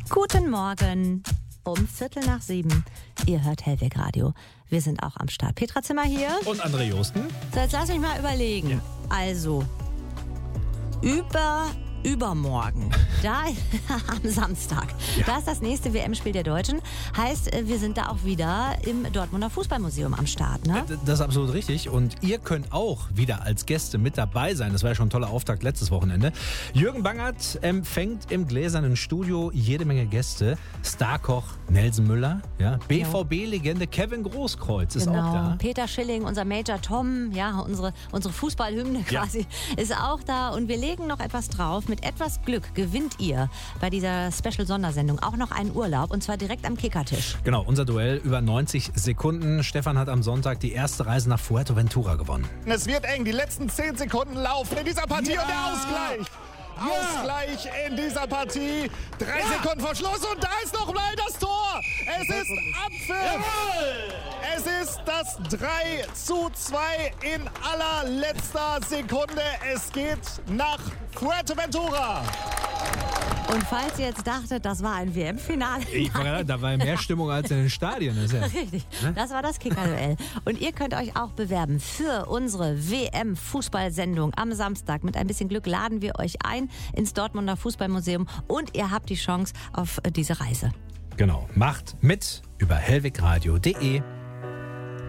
Guten Morgen, um 7:15. Ihr hört Hellweg Radio. Wir sind auch am Start. Petra Zimmer hier. Und André Josten. So, jetzt lass mich mal überlegen. Ja. Also, übermorgen, da am Samstag, da ist das nächste WM-Spiel der Deutschen. Heißt, wir sind da auch wieder im Dortmunder Fußballmuseum am Start, ne? Das ist absolut richtig. Und ihr könnt auch wieder als Gäste mit dabei sein. Das war ja schon ein toller Auftakt letztes Wochenende. Jürgen Bangert empfängt im gläsernen Studio jede Menge Gäste. Starkoch Nelson Müller, ja, BVB-Legende Kevin Großkreuz ist auch da. Peter Schilling, unser Major Tom, ja, unsere Fußballhymne quasi, ist auch da. Und wir legen noch etwas drauf. Mit etwas Glück gewinnt ihr bei dieser Special-Sondersendung auch noch einen Urlaub, und zwar direkt am Kickertisch. Genau, unser Duell über 90 Sekunden. Stefan hat am Sonntag die erste Reise nach Fuerteventura gewonnen. Es wird eng, die letzten 10 Sekunden laufen in dieser Partie und der Ausgleich. Ausgleich in dieser Partie. 3 Sekunden vor Schluss und da ist noch mal das Tor. Es ist Abpfiff. Es ist das 3:2 in allerletzter Sekunde. Es geht nach Fuerteventura. Und falls ihr jetzt dachtet, das war ein WM-Finale. Da war mehr Stimmung als in den Stadien. Ist ja. Richtig, das war das Kicker-Duell. Und ihr könnt euch auch bewerben für unsere WM-Fußballsendung am Samstag. Mit ein bisschen Glück laden wir euch ein ins Dortmunder Fußballmuseum und ihr habt die Chance auf diese Reise. Genau, macht mit über hellwegradio.de.